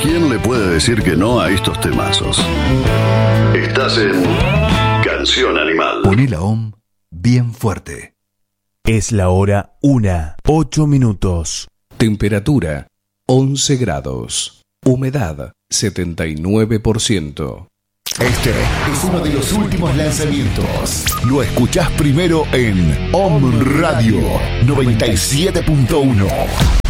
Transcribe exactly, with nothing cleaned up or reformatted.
¿Quién le puede decir que no a estos temazos? Estás en Canción Animal. Poné la O M bien fuerte. Es la hora una, ocho minutos. Temperatura once grados. Humedad setenta y nueve por ciento. Este es uno de los últimos lanzamientos. Lo escuchás primero en O M Radio noventa y siete punto uno.